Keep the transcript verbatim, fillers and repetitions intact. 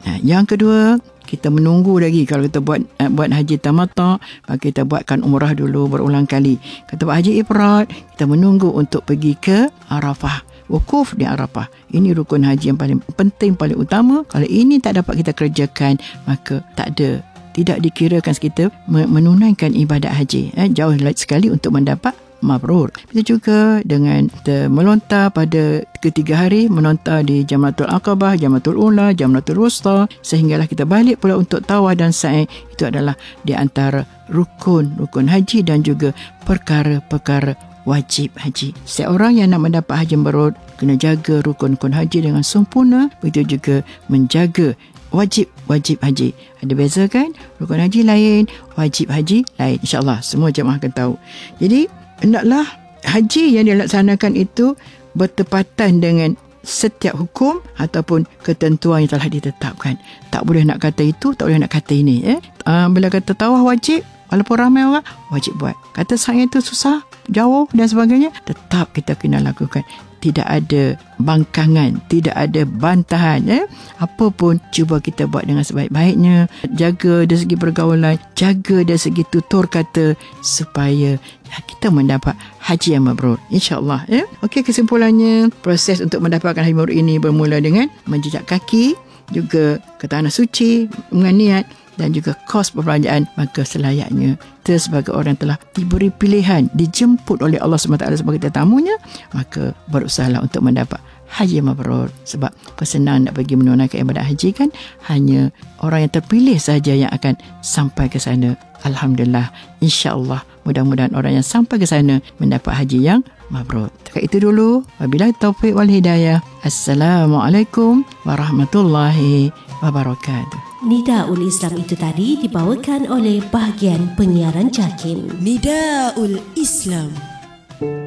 Ha, yang kedua, kita menunggu lagi. Kalau kita buat uh, buat haji tamattu', maka kita buatkan umrah dulu berulang kali. Kita buat haji ifrad, kita menunggu untuk pergi ke Arafah, wukuf di Arafah. Ini rukun haji yang paling penting, paling utama. Kalau ini tak dapat kita kerjakan, maka tak ada, tidak dikirakan kita menunaikan ibadat haji. Eh, jauh sekali untuk mendapat mabrur. Begitu juga dengan kita melontar pada ketiga hari, melontar di Jamratul Aqabah, Jamratul Ula, Jamratul Wusta, sehinggalah kita balik pula untuk tawaf dan sa'i. Itu adalah di antara rukun-rukun haji dan juga perkara-perkara wajib haji. Setiap orang yang nak mendapat haji mabrur kena jaga rukun-rukun haji dengan sempurna. Begitu juga menjaga wajib-wajib haji. Ada beza kan? Rukun haji lain, wajib haji lain. InsyaAllah semua jemaah akan tahu. Jadi hendaklah haji yang dilaksanakan itu bertepatan dengan setiap hukum ataupun ketentuan yang telah ditetapkan. Tak boleh nak kata itu, tak boleh nak kata ini. Eh? Uh, bila kata tawaf wajib, walaupun ramai orang, wajib buat. Kata sa'i itu susah, jauh dan sebagainya, tetap kita kena lakukan. Tidak ada bangkangan, tidak ada bantahan. Eh? Apa pun cuba kita buat dengan sebaik-baiknya. Jaga dari segi pergaulan, jaga dari segi tutur kata, supaya kita mendapat haji yang mabrur, insyaAllah. Eh? Okey, kesimpulannya, proses untuk mendapatkan haji mabrur ini bermula dengan menjejak kaki, juga ke tanah suci dengan niat, dan juga kos perbelanjaan. Maka selayaknya kita sebagai orang telah diberi pilihan, dijemput oleh Allah subhanahu wa taala sebagai tetamunya, maka berusahalah untuk mendapat haji mabrur. Sebab pesanan nak pergi menunaikan ibadat haji kan hanya orang yang terpilih sahaja yang akan sampai ke sana. Alhamdulillah, insya-Allah, mudah-mudahan orang yang sampai ke sana mendapat haji yang mabrur. Dekat itu dulu, wabillahi taufik wal hidayah. Assalamualaikum warahmatullahi wabarakatuh. Nidaul Islam itu tadi dibawakan oleh bahagian penyiaran JAKIM. Nidaul Islam.